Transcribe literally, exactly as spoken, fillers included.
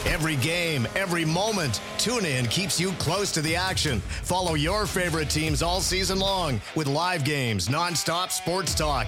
Every game, every moment, TuneIn keeps you close to the action. Follow your favorite teams all season long with live games, nonstop sports talk,